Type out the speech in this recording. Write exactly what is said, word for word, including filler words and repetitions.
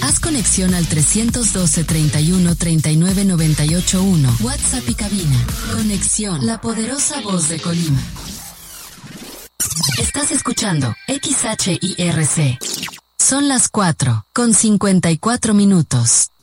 Haz conexión al trescientos doce, treinta y uno, treinta y nueve, noventa y ocho uno. WhatsApp y cabina. Conexión, la poderosa voz de Colima. Estás escuchando X H I R C. Son las cuatro, con cincuenta y cuatro minutos.